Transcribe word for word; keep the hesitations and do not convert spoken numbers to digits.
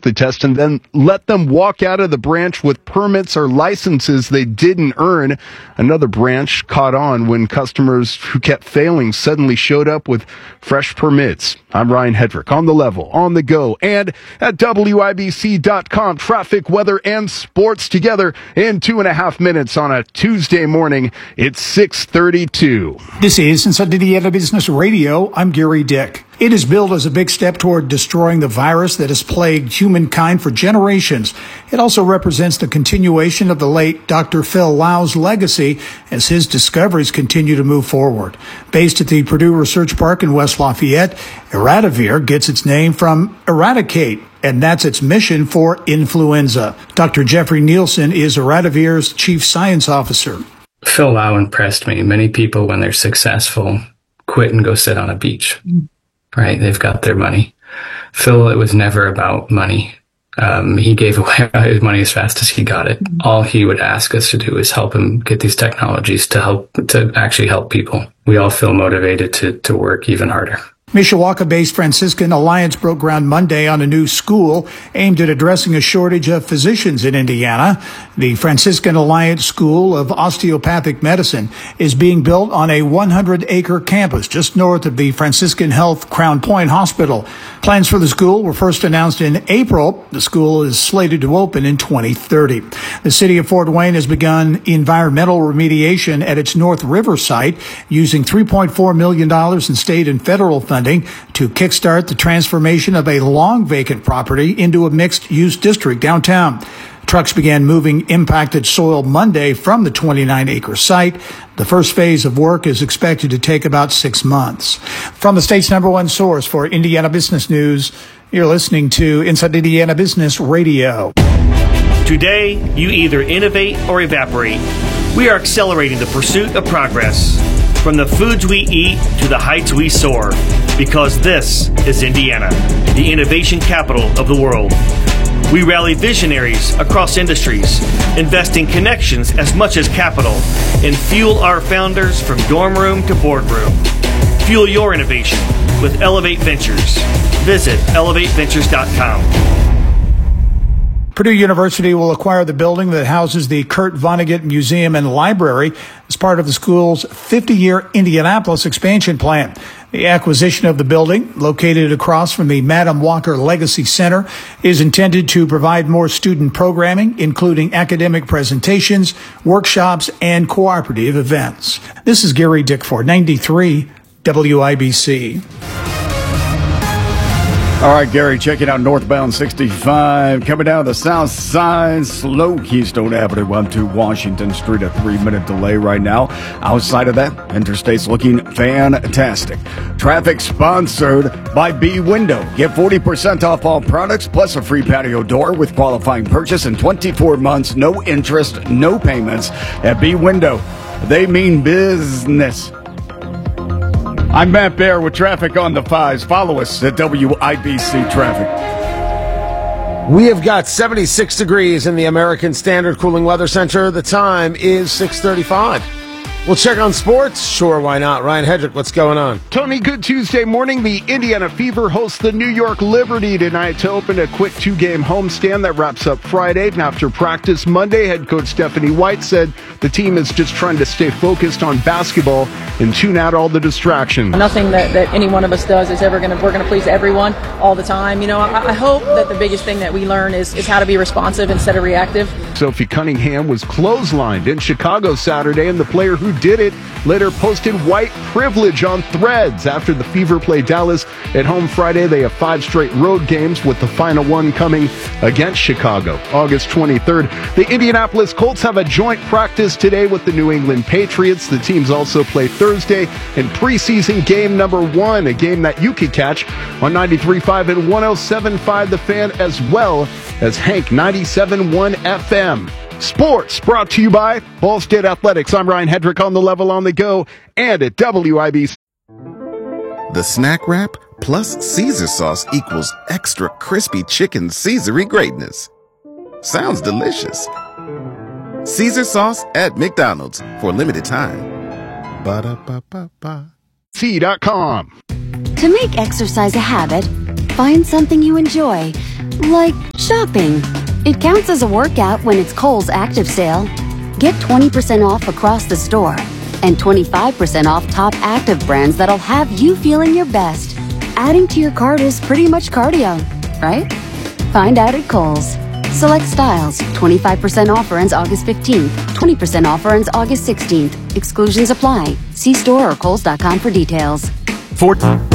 the test and then let them walk out of the branch with permits or licenses they didn't earn. Another branch caught on when customers who kept failing suddenly showed up with fresh permits. I'm Ryan Hedrick, on the level, on the go, and at W I B C dot com. Traffic, weather, and sports together in two and a half minutes on a Tuesday morning. It's six thirty-two. This is Inside Indiana Business Radio. I'm Gary Dick. It is billed as a big step toward destroying the virus that has plagued humankind for generations. It also represents the continuation of the late Doctor Phil Lau's legacy as his discoveries continue to move forward. Based at the Purdue Research Park in West Lafayette, Eradavir gets its name from eradicate, and that's its mission for influenza. Doctor Jeffrey Nielsen is Eradavir's chief science officer. Phil Lau impressed me. Many people, when they're successful, quit and go sit on a beach. Right? They've got their money. Phil, it was never about money. Um, he gave away his money as fast as he got it. All he would ask us to do is help him get these technologies to help, to actually help people. We all feel motivated to, to work even harder. Mishawaka-based Franciscan Alliance broke ground Monday on a new school aimed at addressing a shortage of physicians in Indiana. The Franciscan Alliance School of Osteopathic Medicine is being built on a one hundred acre campus just north of the Franciscan Health Crown Point Hospital. Plans for the school were first announced in April. The school is slated to open in twenty thirty. The city of Fort Wayne has begun environmental remediation at its North River site using three point four million dollars in state and federal funding to kickstart the transformation of a long vacant property into a mixed-use district downtown. Trucks began moving impacted soil Monday from the twenty-nine acre site. The first phase of work is expected to take about six months. From the state's number one source for Indiana business news, you're listening to Inside Indiana Business Radio. Today, you either innovate or evaporate. We are accelerating the pursuit of progress. From the foods we eat to the heights we soar, because this is Indiana, the innovation capital of the world. We rally visionaries across industries, invest in connections as much as capital, and fuel our founders from dorm room to boardroom. Fuel your innovation with Elevate Ventures. Visit elevate ventures dot com. Purdue University will acquire the building that houses the Kurt Vonnegut Museum and Library as part of the school's fifty-year Indianapolis expansion plan. The acquisition of the building, located across from the Madam Walker Legacy Center, is intended to provide more student programming, including academic presentations, workshops, and cooperative events. This is Gary Dickford, ninety-three W I B C. All right, Gary, checking out northbound sixty-five. Coming down the south side, slow Keystone Avenue one to Washington Street. A three-minute delay right now. Outside of that, interstate's looking fantastic. Traffic sponsored by B Window. Get forty percent off all products, plus a free patio door with qualifying purchase in twenty-four months. No interest, no payments. At B Window, they mean business. I'm Matt Baer with traffic on the fives. Follow us at W I B C Traffic. We have got seventy-six degrees in the American Standard Cooling Weather Center. The time is six thirty-five. We'll check on sports. Sure, why not? Ryan Hedrick, what's going on? Tony, good Tuesday morning. The Indiana Fever hosts the New York Liberty tonight to open a quick two-game homestand that wraps up Friday. After practice Monday, head coach Stephanie White said the team is just trying to stay focused on basketball and tune out all the distractions. Nothing that, that any one of us does is ever going to, we're going to please everyone all the time. You know, I, I hope that the biggest thing that we learn is, is how to be responsive instead of reactive. Sophie Cunningham was clotheslined in Chicago Saturday, and the player who did it later posted white privilege on Threads. After the Fever play Dallas at home Friday, they have five straight road games, with the final one coming against Chicago August twenty-third. The Indianapolis Colts have a joint practice today with the New England Patriots. The teams also play Thursday in preseason game number one, a game that you could catch on ninety-three point five and one oh seven point five The Fan, as well as Hank ninety-seven point one F M. Sports brought to you by Ball State Athletics. I'm Ryan Hedrick, on the level, on the go, and at W I B C. The snack wrap plus Caesar sauce equals extra crispy chicken Caesar-y greatness. Sounds delicious. Caesar sauce at McDonald's for a limited time. Ba-da-ba-ba-ba. C dot com. To make exercise a habit, find something you enjoy, like shopping. It counts as a workout when it's Kohl's Active Sale. Get twenty percent off across the store and twenty-five percent off top active brands that'll have you feeling your best. Adding to your cart is pretty much cardio, right? Find out at Kohl's. Select styles. twenty-five percent offer ends August fifteenth. twenty percent offer ends August sixteenth. Exclusions apply. See store or kohls dot com for details. fourteen